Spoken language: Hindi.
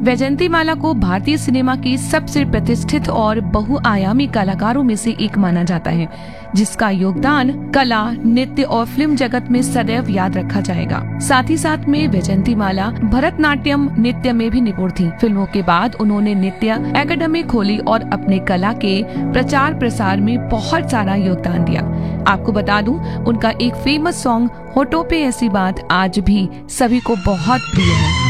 वैजयंतीमाला को भारतीय सिनेमा की सबसे प्रतिष्ठित और बहुआयामी कलाकारों में से एक माना जाता है, जिसका योगदान कला, नृत्य और फिल्म जगत में सदैव याद रखा जाएगा। साथ ही साथ में वैजयंतीमाला भरतनाट्यम नृत्य में भी निपुण थी। फिल्मों के बाद उन्होंने नृत्य एकेडमी खोली और अपने कला के प्रचार प्रसार में बहुत सारा योगदान दिया। आपको बता दूं, उनका एक फेमस सॉन्ग होठों पे ऐसी बात आज भी सभी को बहुत प्रिय है।